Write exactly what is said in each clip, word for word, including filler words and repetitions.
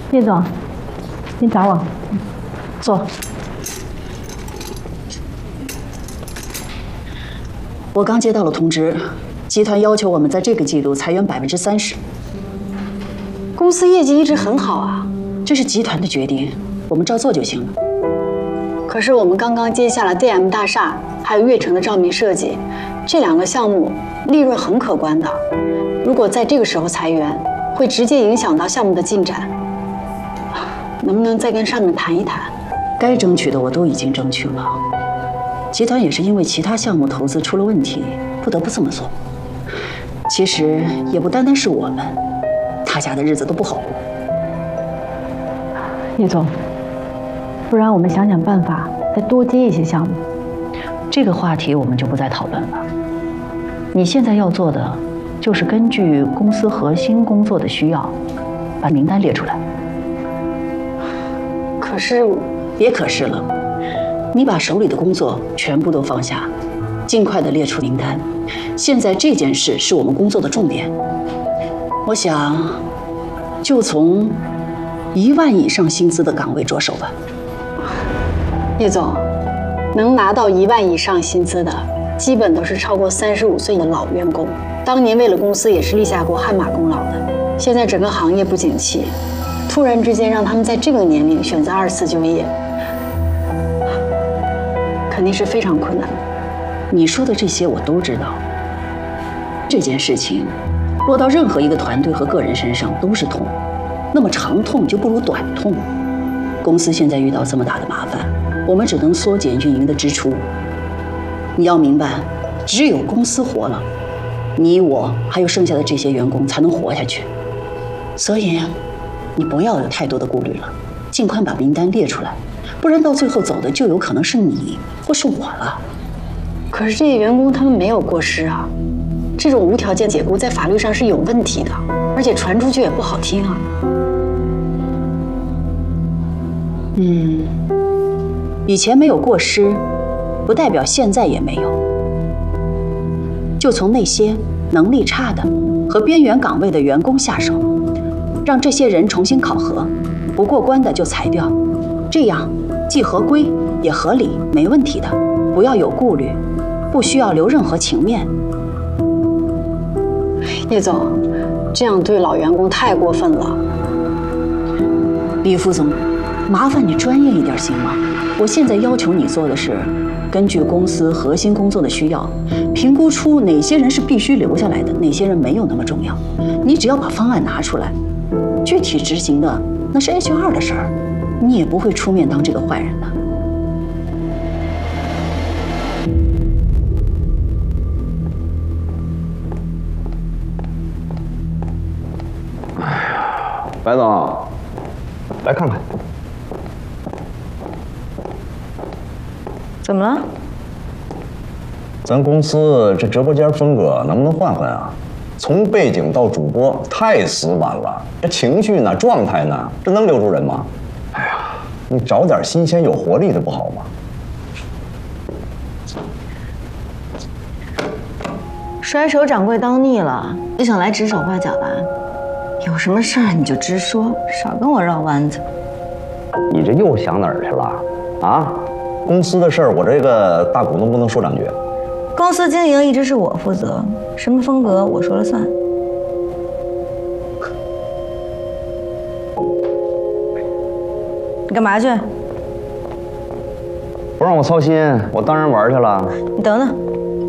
叶总，您找我，坐。 我刚接到了通知，集团要求我们在这个季度裁员百分之三十。 公司业绩一直很好啊， 这是集团的决定，我们照做就行了。 可是我们刚刚接下了 D M 大厦，还有悦城的照明设计，这两个项目利润很可观的。如果在这个时候裁员，会直接影响到项目的进展。能不能再跟上面谈一谈？ 该争取的我都已经争取了。集团也是因为其他项目投资出了问题，不得不这么做。其实也不单单是我们，大家的日子都不好过。 叶总，不然我们想想办法，再多接一些项目。 这个话题我们就不再讨论了。你现在要做的，就是根据公司核心工作的需要，把名单列出来。 可是， 别可是了，你把手里的工作全部都放下，尽快的列出名单。现在这件事是我们工作的重点。我想，就从一万以上薪资的岗位着手吧。 叶总，能拿到一万以上薪资的，基本都是超过三十五岁的老员工，当年为了公司也是立下过汗马功劳的。现在整个行业不景气，突然之间让他们在这个年龄选择二次就业，肯定是非常困难的。 你说的这些我都知道。这件事情落到任何一个团队和个人身上都是痛，那么长痛就不如短痛。公司现在遇到这么大的麻烦，我们只能缩减运营的支出。你要明白，只有公司活了，你我还有剩下的这些员工才能活下去。所以，你不要有太多的顾虑了，尽快把名单列出来，不然到最后走的就有可能是你或是我了。 可是这些员工他们没有过失啊，这种无条件解雇在法律上是有问题的，而且传出去也不好听啊。 嗯，以前没有过失，不代表现在也没有。就从那些能力差的和边缘岗位的员工下手，让这些人重新考核，不过关的就裁掉，这样既合规也合理，没问题的。不要有顾虑，不需要留任何情面。 叶总，这样对老员工太过分了。 李副总，麻烦你专业一点行吗？我现在要求你做的是，根据公司核心工作的需要，评估出哪些人是必须留下来的，哪些人没有那么重要。你只要把方案拿出来，具体执行的那是 H R 的事儿，你也不会出面当这个坏人的。 白总，来看看。 怎么了？ 咱公司这直播间风格能不能换换啊？从背景到主播太死板了，这情绪呢、状态呢，这能留住人吗？哎呀，你找点新鲜有活力的不好吗？ 甩手掌柜当腻了，就想来指手画脚吧？有什么事儿你就直说，少跟我绕弯子。 你这又想哪儿去了？啊？公司的事儿，我这个大股东不能说两句。 公司经营一直是我负责，什么风格我说了算。你干嘛去？ 不让我操心，我当然玩去了。 你等等。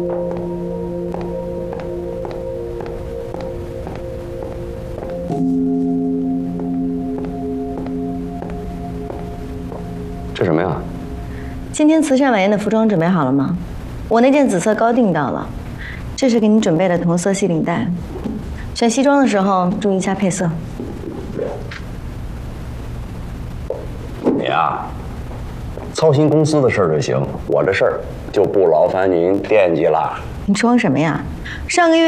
这什么呀？ 今天慈善晚宴的服装准备好了吗？我那件紫色高定到了，这是给你准备的同色系领带。选西装的时候注意一下配色。 你啊，操心公司的事儿就行，我这事儿就不劳烦您惦记了。 你装什么呀？上个月